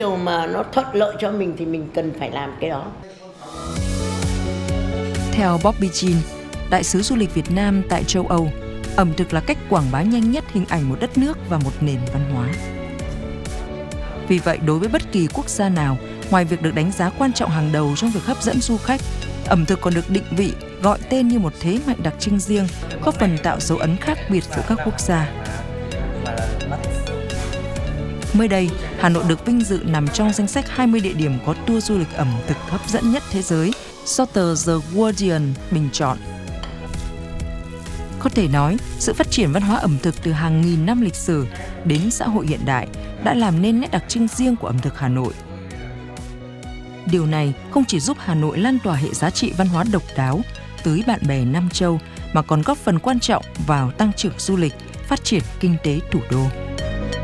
Điều mà nó thuận lợi cho mình thì mình cần phải làm cái đó. Theo Bobby Jean, đại sứ du lịch Việt Nam tại châu Âu, ẩm thực là cách quảng bá nhanh nhất hình ảnh một đất nước và một nền văn hóa. Vì vậy, đối với bất kỳ quốc gia nào, ngoài việc được đánh giá quan trọng hàng đầu trong việc hấp dẫn du khách, ẩm thực còn được định vị, gọi tên như một thế mạnh đặc trưng riêng, góp phần tạo dấu ấn khác biệt giữa các quốc gia. Mới đây, Hà Nội được vinh dự nằm trong danh sách 20 địa điểm có tour du lịch ẩm thực hấp dẫn nhất thế giới do tờ The Guardian bình chọn. Có thể nói, sự phát triển văn hóa ẩm thực từ hàng nghìn năm lịch sử đến xã hội hiện đại đã làm nên nét đặc trưng riêng của ẩm thực Hà Nội. Điều này không chỉ giúp Hà Nội lan tỏa hệ giá trị văn hóa độc đáo tới bạn bè Nam châu, mà còn góp phần quan trọng vào tăng trưởng du lịch, phát triển kinh tế thủ đô.